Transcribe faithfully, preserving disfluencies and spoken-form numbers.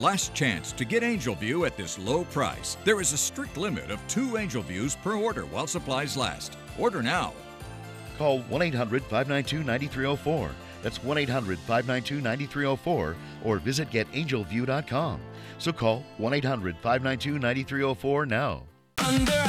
Last chance to get Angel View at this low price. There is a strict limit of two Angel Views per order while supplies last. Order now. Call one eight hundred, five nine two, nine three zero four. That's one eight hundred, five nine two, nine three zero four or visit get angel view dot com. So call one eight hundred, five nine two, nine three zero four now. Under